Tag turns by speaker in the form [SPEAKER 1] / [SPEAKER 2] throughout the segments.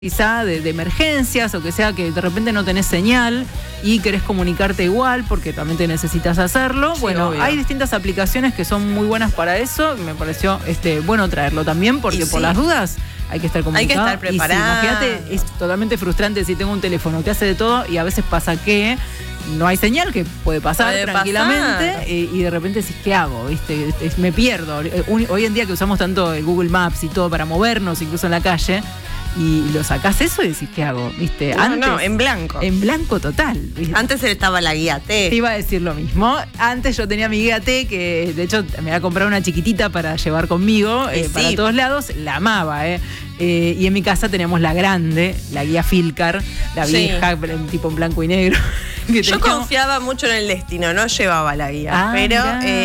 [SPEAKER 1] quizá de emergencias o que sea que de repente no tenés señal y querés comunicarte igual porque también te necesitas hacerlo.
[SPEAKER 2] Sí,
[SPEAKER 1] bueno,
[SPEAKER 2] obvio.
[SPEAKER 1] hay distintas aplicaciones que son muy buenas para eso. Me pareció bueno traerlo también porque por las dudas hay que estar comunicado.
[SPEAKER 2] Hay que estar preparado.
[SPEAKER 1] Y sí, imagínate, es totalmente frustrante si tengo un teléfono que hace de todo y a veces pasa que no hay señal, que puede pasar tranquilamente y de repente decís, ¿qué hago? ¿Viste? Me pierdo. Hoy en día que usamos tanto el Google Maps y todo para movernos, incluso en la calle, y lo sacás eso y decís, ¿qué hago? ¿Viste?
[SPEAKER 2] No, en blanco.
[SPEAKER 1] En blanco total. ¿Viste?
[SPEAKER 2] Antes estaba la guía T.
[SPEAKER 1] Te iba a decir lo mismo. Antes yo tenía mi guía T, que de hecho me había comprado una chiquitita para llevar conmigo para todos lados. La amaba, y en mi casa teníamos la grande, la guía Filcar, la vieja, tipo en blanco y negro.
[SPEAKER 2] Yo confiaba mucho en el destino, no llevaba la guía, pero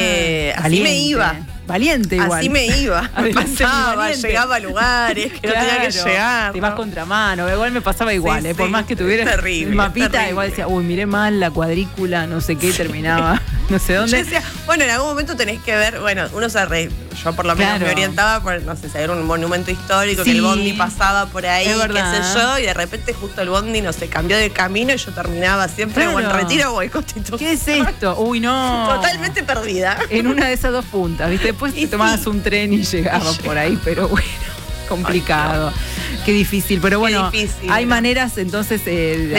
[SPEAKER 2] así me iba.
[SPEAKER 1] Valiente igual.
[SPEAKER 2] Así me iba. Me pasaba, llegaba a lugares que no tenía que llegar.
[SPEAKER 1] Te vas contramano. Igual me pasaba igual, por más que tuviera el mapita, igual decía, uy, miré mal la cuadrícula, no sé qué, terminaba no sé dónde.
[SPEAKER 2] Yo decía, bueno, en algún momento tenés que ver, uno se yo por lo menos me orientaba por, no sé, si era un monumento histórico, que el bondi pasaba por ahí, qué sé yo, y de repente justo el bondi, no sé, cambió de camino y yo terminaba siempre o en Retiro o en Constitución.
[SPEAKER 1] ¿Qué es esto? Uy, no.
[SPEAKER 2] Totalmente perdida.
[SPEAKER 1] En una de esas dos puntas, ¿viste? Después te tomabas un tren y llegabas por ahí, pero bueno, complicado. Qué difícil, pero bueno, hay maneras entonces de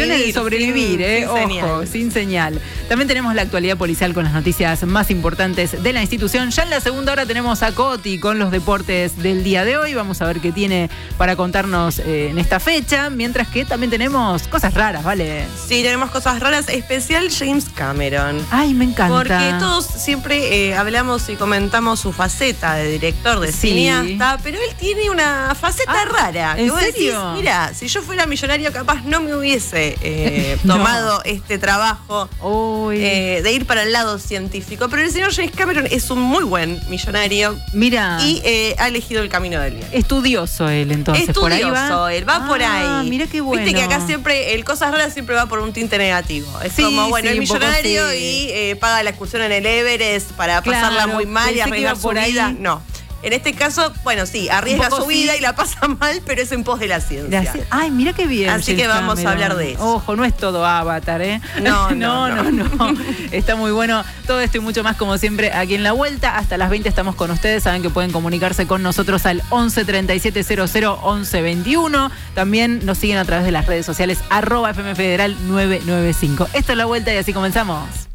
[SPEAKER 1] sobrevivir, ojo, sin señal. También tenemos la actualidad policial con las noticias más importantes de la institución. Ya en la segunda hora tenemos a Coti con los deportes del día de hoy. Vamos a ver qué tiene para contarnos en esta fecha, mientras que también tenemos cosas raras, ¿vale?
[SPEAKER 2] Sí, tenemos cosas raras, especial James Cameron.
[SPEAKER 1] Ay, me encanta.
[SPEAKER 2] Porque todos siempre hablamos y comentamos su faceta de director, de cineasta, pero él tiene una faceta rara.
[SPEAKER 1] ¿En
[SPEAKER 2] que vos
[SPEAKER 1] serio?
[SPEAKER 2] decís, mira, si yo fuera millonario capaz no me hubiese tomado este trabajo de ir para el lado científico. Pero el señor James Cameron es un muy buen millonario.
[SPEAKER 1] Mira.
[SPEAKER 2] Y ha elegido el camino del bien.
[SPEAKER 1] Estudioso él, entonces.
[SPEAKER 2] Estudioso él, va por ahí.
[SPEAKER 1] Mira qué bueno.
[SPEAKER 2] Viste que acá siempre, el Cosas Raras siempre va por un tinte negativo. Es como, bueno, el millonario y paga la excursión en el Everest para pasarla muy mal y arriesgar su vida. No. En este caso, bueno, sí, arriesga su vida y la pasa mal, pero es en pos de la ciencia.
[SPEAKER 1] Ay, mira qué bien.
[SPEAKER 2] Así que vamos a hablar de eso.
[SPEAKER 1] Ojo, no es todo Avatar, ¿eh? No. Está muy bueno. Todo esto y mucho más, como siempre, aquí en La Vuelta. Hasta las 20 estamos con ustedes. Saben que pueden comunicarse con nosotros al 11 37 00 11 21. También nos siguen a través de las redes sociales @FMFederal 995. Esto es La Vuelta y así comenzamos.